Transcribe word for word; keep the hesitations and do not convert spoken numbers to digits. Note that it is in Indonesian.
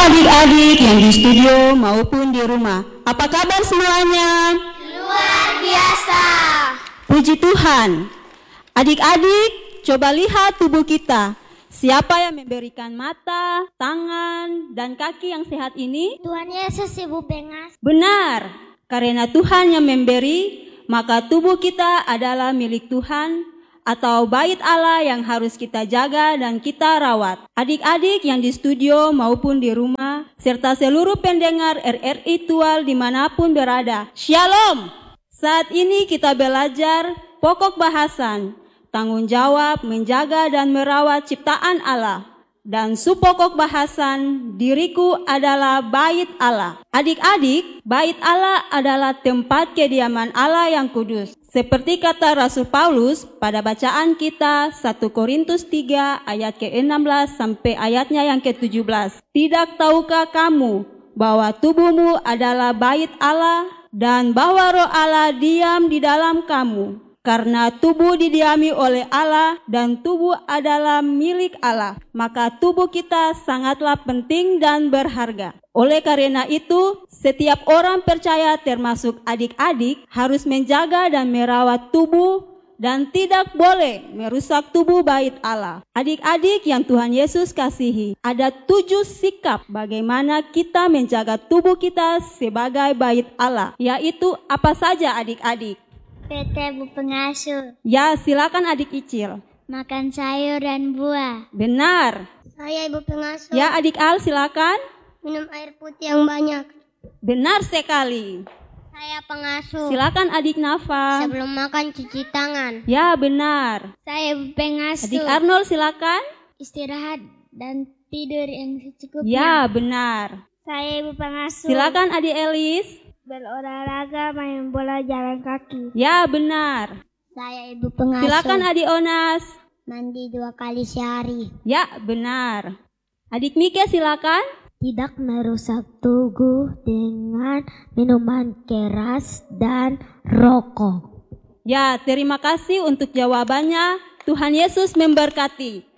adik-adik yang di studio maupun di rumah. Apa kabar semuanya? Luar biasa. Puji Tuhan. Adik-adik, coba lihat tubuh kita. Siapa yang memberikan mata, tangan, dan kaki yang sehat ini? Tuhan Yesus, Ibu Pengas. Benar, karena Tuhan yang memberi, maka tubuh kita adalah milik Tuhan atau bait Allah yang harus kita jaga dan kita rawat. Adik-adik yang di studio maupun di rumah, serta seluruh pendengar R R I Tual dimanapun berada. Shalom! Saat ini kita belajar pokok bahasan, tanggung jawab menjaga dan merawat ciptaan Allah. Dan subpokok bahasan, diriku adalah bait Allah. Adik-adik, bait Allah adalah tempat kediaman Allah yang kudus. Seperti kata Rasul Paulus pada bacaan kita satu Korintus tiga ayat ke enam belas sampai ayatnya yang ke tujuh belas. Tidak tahukah kamu bahwa tubuhmu adalah bait Allah dan bahwa roh Allah diam di dalam kamu? Karena tubuh didiami oleh Allah dan tubuh adalah milik Allah, maka tubuh kita sangatlah penting dan berharga. Oleh karena itu, setiap orang percaya termasuk adik-adik harus menjaga dan merawat tubuh dan tidak boleh merusak tubuh bait Allah. Adik-adik yang Tuhan Yesus kasihi, ada tujuh sikap bagaimana kita menjaga tubuh kita sebagai bait Allah, yaitu apa saja adik-adik? P T Bu Pengasuh. Ya, silakan adik Icil. Makan sayur dan buah. Benar. Saya Ibu Pengasuh. Ya, adik Al silakan. Minum air putih yang banyak. Benar sekali. Saya pengasuh. Silakan adik Nafa. Sebelum makan cuci tangan. Ya, benar. Saya Ibu Pengasuh. Adik Arnold silakan. Istirahat dan tidur yang secukupnya. Ya, benar. Saya Ibu Pengasuh. Silakan adik Elis. Berolahraga, main bola, jalan kaki. Ya, benar. Saya Ibu Pengasuh. Silakan adik Onas. Mandi dua kali sehari. Ya, benar. Adik Mika silakan. Tidak merusak tubuh dengan minuman keras dan rokok. Ya, terima kasih untuk jawabannya. Tuhan Yesus memberkati.